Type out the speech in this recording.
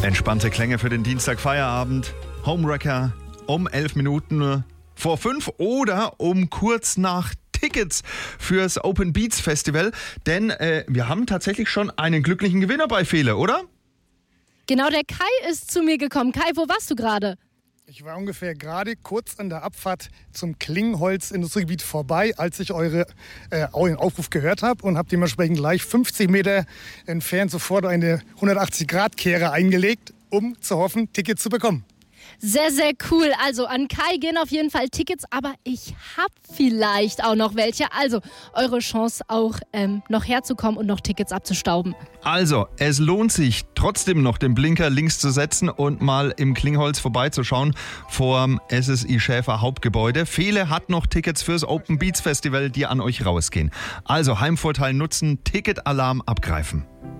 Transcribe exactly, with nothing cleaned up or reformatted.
Entspannte Klänge für den Dienstag Feierabend. Homewrecker um elf Minuten vor fünf oder um kurz nach Tickets fürs Open Beats Festival. Denn äh, wir haben tatsächlich schon einen glücklichen Gewinner bei Fele, oder? Genau, der Kai ist zu mir gekommen. Kai, wo warst du gerade? Ich war ungefähr gerade kurz an der Abfahrt zum Klingenholz-Industriegebiet vorbei, als ich eure, äh, euren Aufruf gehört habe und habe dementsprechend gleich fünfzig Meter entfernt sofort eine hundertachtzig-Grad-Kehre eingelegt, um zu hoffen, Tickets zu bekommen. Sehr, sehr cool. Also an Kai gehen auf jeden Fall Tickets, aber ich habe vielleicht auch noch welche. Also eure Chance auch ähm, noch herzukommen und noch Tickets abzustauben. Also, es lohnt sich trotzdem noch den Blinker links zu setzen und mal im Klingholz vorbeizuschauen vorm S S I Schäfer Hauptgebäude. Fele hat noch Tickets fürs Open Beats Festival, die an euch rausgehen. Also Heimvorteil nutzen, Ticketalarm abgreifen.